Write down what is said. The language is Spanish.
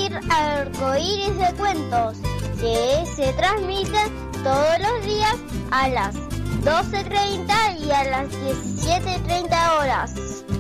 oír Arcoíris de Cuentos, que se transmiten todos los días a las 12:30 y a las 17:30 horas.